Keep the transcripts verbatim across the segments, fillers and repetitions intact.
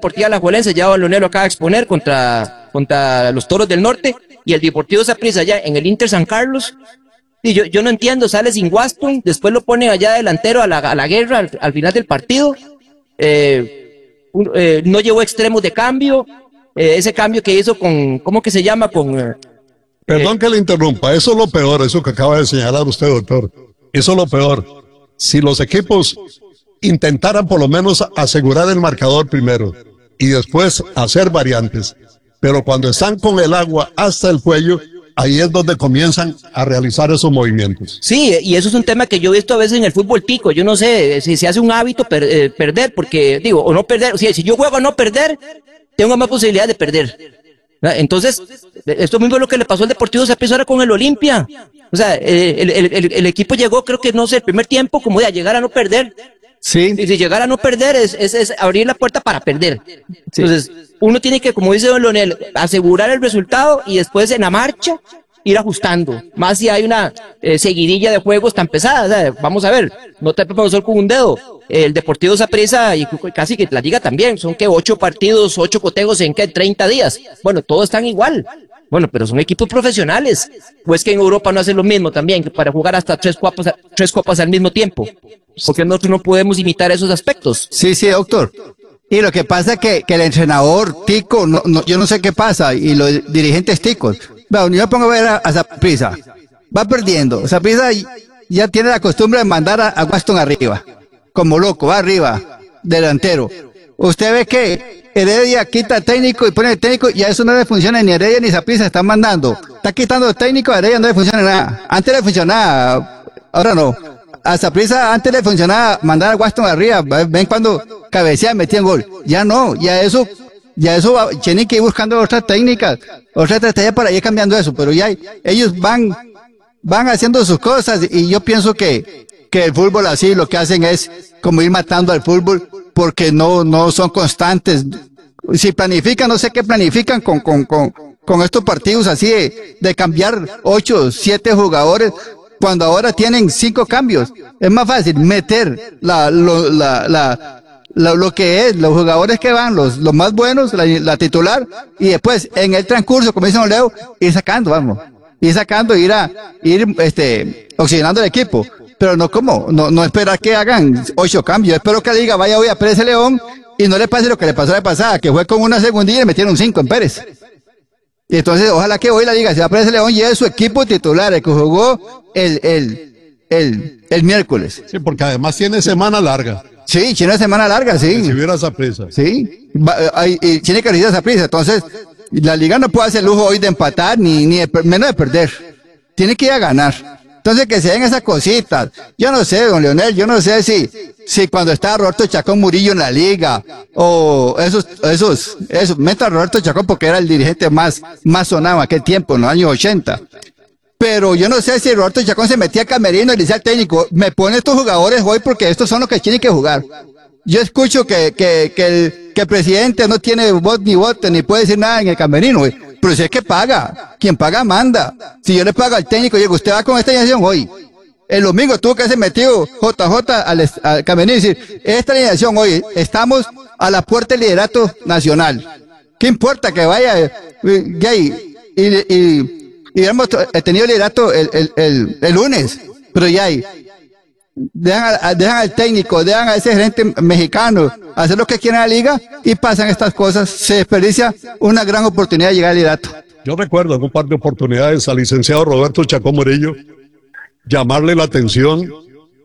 Deportiva Alajuelense, ya Leonel lo acaba de exponer, contra, contra los Toros del Norte, y el Deportivo Saprissa allá en el Inter San Carlos. Y yo, yo no entiendo, sale sin Waston, después lo ponen allá delantero a la, a la guerra al, al final del partido, eh, un, eh, no llevó extremos de cambio, eh, ese cambio que hizo con, ¿cómo que se llama? Con... Eh, Perdón eh, que le interrumpa, eso es lo peor, eso que acaba de señalar usted, doctor, eso es lo peor. Si los equipos intentaran por lo menos asegurar el marcador primero y después hacer variantes, pero cuando están con el agua hasta el cuello, ahí es donde comienzan a realizar esos movimientos. Sí, y eso es un tema que yo he visto a veces en el fútbol tico. Yo no sé si se hace un hábito per, eh, perder, porque digo, o no perder, o sea, si yo juego a no perder, tengo más posibilidad de perder. Entonces, esto mismo es lo que le pasó al Deportivo Saprissa ahora con el Olimpia. O sea, el, el, el, el equipo llegó, creo que no sé, el primer tiempo, como de a llegar a no perder. Sí. Y si llegar a no perder es, es, es abrir la puerta para perder. Sí. Entonces, uno tiene que, como dice don Leonel, asegurar el resultado y después en la marcha ir ajustando. Más si hay una eh, seguidilla de juegos tan pesada. O sea, vamos a ver, no te el sol con un dedo. El Deportivo Saprissa y casi que la liga también, son que ocho partidos, ocho cotejos en que treinta días. Bueno, todos están igual. Bueno, pero son equipos profesionales. O es que en Europa no hacen lo mismo también, que para jugar hasta tres copas, tres copas al mismo tiempo. Porque nosotros no podemos imitar esos aspectos. Sí, sí, doctor. Y lo que pasa es que, que el entrenador tico, no, no, yo no sé qué pasa, y los dirigentes ticos. Bueno, yo me pongo a ver a, a Saprissa. Va perdiendo. Saprissa ya tiene la costumbre de mandar a, a Waston arriba. Como loco, va arriba, delantero. Usted ve que Heredia quita el técnico y pone el técnico y a eso no le funciona, ni Heredia ni Saprissa están mandando. Está quitando el técnico, a Heredia no le funciona nada. Antes le funcionaba, ahora no. A Saprissa antes le funcionaba mandar a Waston arriba, ven cuando cabeceaban, metían gol. Ya no, ya eso, ya eso va, tienen que ir buscando otras técnicas, otra estrategia para ir cambiando eso, pero ya ellos van, van haciendo sus cosas y yo pienso que, que el fútbol así lo que hacen es como ir matando al fútbol porque no, no son constantes. Si planifican, no sé qué planifican con, con, con, con estos partidos así de, de cambiar ocho, siete jugadores, cuando ahora tienen cinco cambios. Es más fácil meter la, lo, la, la, la, lo que es, los jugadores que van, los, los más buenos, la, la titular, y después en el transcurso, como dice don Leo, ir sacando, vamos, ir sacando, ir a, ir, este, oxigenando el equipo. Pero no como, no, no esperar que hagan ocho cambios. Espero que diga, vaya hoy a Pérez León y no le pase lo que le pasó la pasada, que fue con una segundilla y le metieron cinco en Pérez. Y entonces, ojalá que hoy la diga, si va a Pérez León, lleve su equipo titular, el que jugó el, el, el, el miércoles. Sí, porque además tiene semana larga. Sí, tiene semana larga, sí. Si hubiera Saprissa. Sí, va, hay, y tiene que recibir Saprissa. Entonces, la liga no puede hacer lujo hoy de empatar, ni, ni de, menos de perder. Tiene que ir a ganar. Entonces que se den esas cositas. Yo no sé, don Leonel, yo no sé si, si cuando estaba Roberto Chacón Murillo en la liga, o esos, esos, esos, meta a Roberto Chacón porque era el dirigente más, más sonado en aquel tiempo, en los años ochenta. Pero yo no sé si Roberto Chacón se metía a camerino y le decía al técnico, me pone estos jugadores hoy porque estos son los que tienen que jugar. Yo escucho que, que, que el, que el presidente no tiene voz ni voto, ni puede decir nada en el camerino, güey. Pero si es que paga, quien paga manda. Si yo le pago al técnico, digo, usted va con esta alineación hoy. El domingo tuvo que ser metido J J al, al camerino y decir, esta alineación hoy, estamos a la puerta del liderato nacional. ¿Qué importa que vaya gay? Y, y, y hemos tenido el liderato el, el, el, el lunes, pero ya hay. Dejan, a, dejan al técnico, dejan a ese gerente mexicano hacer lo que quieren en la liga y pasan estas cosas, se desperdicia una gran oportunidad de llegar al liderato. Yo recuerdo en un par de oportunidades al licenciado Roberto Chacón Murillo llamarle la atención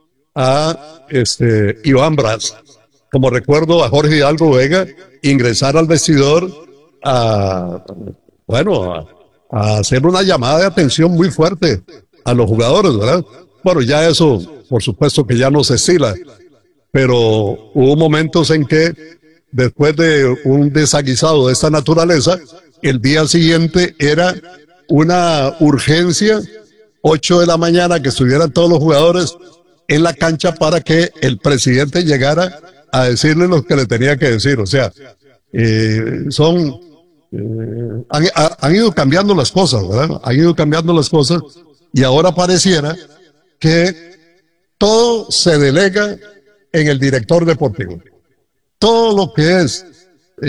a este Iván Brás, como recuerdo a Jorge Hidalgo Vega ingresar al vestidor a, bueno, a, a hacer una llamada de atención muy fuerte a los jugadores, ¿verdad? Bueno, ya eso, por supuesto que ya no se estila, pero hubo momentos en que después de un desaguisado de esta naturaleza, el día siguiente era una urgencia, ocho de la mañana, que estuvieran todos los jugadores en la cancha para que el presidente llegara a decirle lo que le tenía que decir. O sea, eh, son, eh, han, han ido cambiando las cosas, ¿verdad? Han ido cambiando las cosas y ahora pareciera que todo se delega en el director deportivo. Todo lo que es